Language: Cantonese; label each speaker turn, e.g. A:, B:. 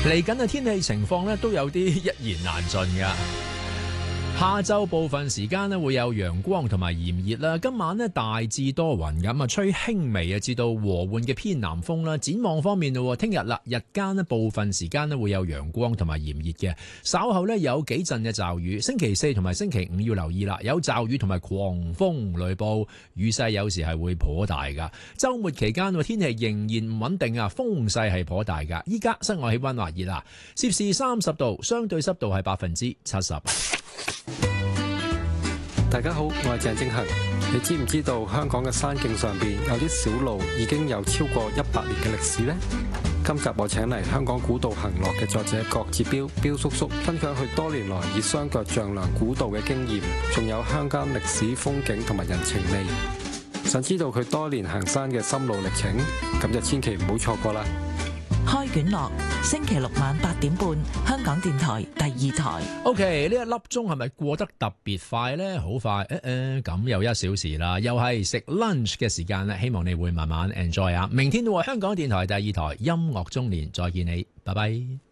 A: 嚟緊嘅天氣情況咧都有啲一言難盡㗎。下晝部分時間咧會有陽光同埋炎熱啦，今晚咧大致多雲咁啊，吹輕微至到和緩嘅偏南風啦。展望方面咯，聽日啦，日間咧部分時間咧會有陽光同埋炎熱嘅，稍後咧有幾陣嘅驟雨。星期四同埋星期五要留意啦，有驟雨同埋狂風雷暴，雨勢有時係會頗大噶。週末期間天氣仍然唔穩定啊，風勢係頗大噶。依家室外氣溫話熱啦，攝氏30度，相對濕度係70%。
B: 大家好，我係鄭正恒。你知唔知道香港嘅山徑上邊有啲小路已經有超過100年嘅歷史呢？今集我請嚟香港古道行樂嘅作者郭志標標叔叔，分享佢多年來以雙腳丈量古道嘅經驗，仲有鄉間歷史風景同埋人情味。想知道佢多年行山嘅心路歷程，咁就千祈唔好錯過啦！
C: 開卷樂，星期六晚8點半，香港電台第2台。
A: OK， 呢一粒鐘係咪過得特別快呢？好快，咁又1小時啦，又係食 lunch 嘅時間啦，希望你會慢慢 enjoy 啊！明天會香港電台第2台音樂中年再見你，拜拜。